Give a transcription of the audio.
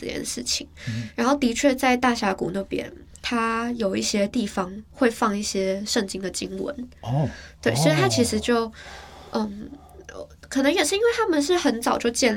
这件事情。然后的确在大峡谷那边，它有一些地方会放一些圣经的经文。对，所以它其实就可能也是因为他们是很早就建